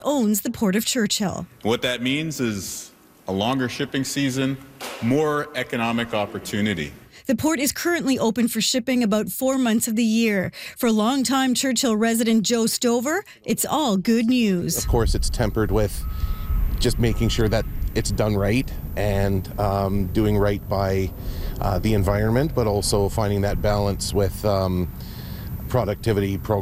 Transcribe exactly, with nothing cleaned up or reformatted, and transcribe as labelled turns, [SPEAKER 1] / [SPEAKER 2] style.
[SPEAKER 1] owns the Port of Churchill.
[SPEAKER 2] What that means is a longer shipping season, more economic opportunity.
[SPEAKER 1] The port is currently open for shipping about four months of the year. For longtime Churchill resident Joe Stover, it's all good news.
[SPEAKER 3] Of course, it's tempered with just making sure that it's done right and um, doing right by uh, the environment, but also finding that balance with um, productivity programs.